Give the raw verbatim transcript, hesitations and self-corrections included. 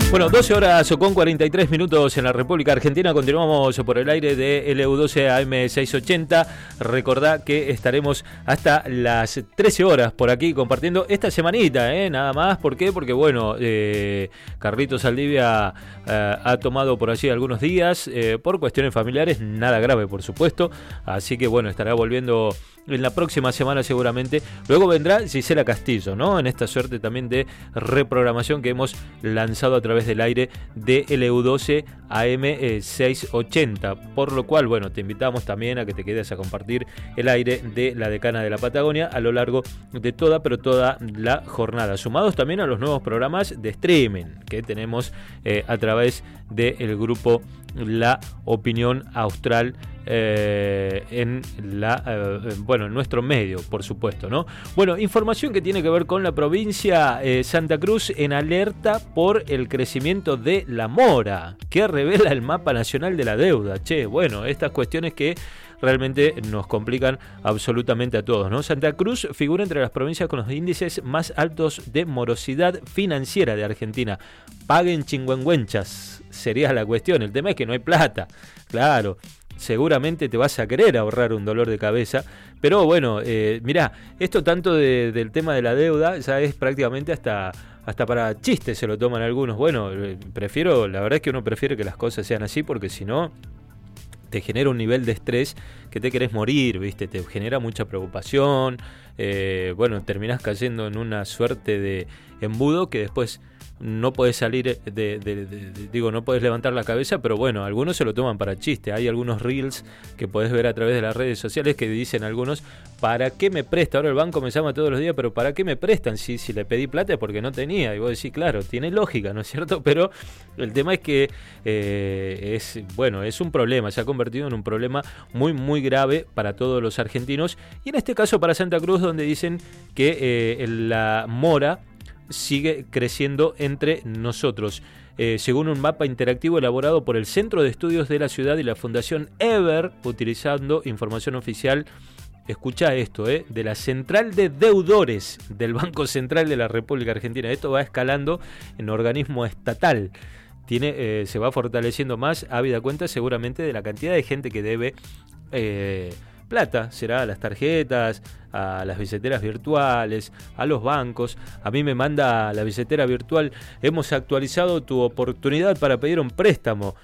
Bueno, doce horas con cuarenta y tres minutos en la República Argentina. Continuamos por el aire de L U doce A M seiscientos ochenta. Recordá que estaremos hasta las trece horas por aquí compartiendo esta semanita, ¿eh? Nada más. ¿Por qué? Porque, bueno, eh, Carlitos Saldivia eh, ha tomado por allí algunos días eh, por cuestiones familiares. Nada grave, por supuesto. Así que, bueno, estará volviendo en la próxima semana seguramente. Luego vendrá Gisela Castillo, ¿no? En esta suerte también de reprogramación que hemos lanzado a través del aire de L U doce A M seiscientos ochenta. Por lo cual, bueno, te invitamos también a que te quedes a compartir el aire de la Decana de la Patagonia a lo largo de toda, pero toda la jornada. Sumados también a los nuevos programas de streaming que tenemos eh, a través del grupo La Opinión Austral eh, en la eh, bueno en nuestro medio, por supuesto, ¿no? Bueno, información que tiene que ver con la provincia eh, Santa Cruz en alerta por el crecimiento de la mora, que revela el mapa nacional de la deuda. Che, bueno, estas cuestiones que realmente nos complican absolutamente a todos, ¿no? Santa Cruz figura entre las provincias con los índices más altos de morosidad financiera de Argentina. Paguen chingüengüenchas, sería la cuestión. El tema es que no hay plata, claro. Seguramente te vas a querer ahorrar un dolor de cabeza, pero bueno, eh, mirá, esto tanto de, del tema de la deuda ya es prácticamente hasta... Hasta para chistes se lo toman algunos. Bueno, eh, prefiero, la verdad es que uno prefiere que las cosas sean así, porque si no te genera un nivel de estrés que te querés morir, ¿viste? Te genera mucha preocupación, eh, bueno, terminás cayendo en una suerte de embudo que después no podés salir, de, de, de, de, digo, no podés levantar la cabeza, pero bueno, algunos se lo toman para chiste. Hay algunos reels que podés ver a través de las redes sociales que dicen algunos, ¿para qué me presta? Ahora el banco me llama todos los días, pero ¿para qué me prestan? Si, si le pedí plata es porque no tenía. Y vos decís, claro, tiene lógica, ¿no es cierto? Pero el tema es que eh, es, bueno, es un problema, se ha convertido en un problema muy, muy grave para todos los argentinos. Y en este caso para Santa Cruz, donde dicen que eh, la mora sigue creciendo entre nosotros. Eh, según un mapa interactivo elaborado por el Centro de Estudios de la Ciudad y la Fundación Ever, utilizando información oficial, escucha esto, eh, de la Central de Deudores del Banco Central de la República Argentina. Esto va escalando en organismo estatal. Tiene, eh, se va fortaleciendo más, habida cuenta seguramente de la cantidad de gente que debe eh, plata, será a las tarjetas, a las billeteras virtuales, a los bancos. A mí me manda la billetera virtual: hemos actualizado tu oportunidad para pedir un préstamo.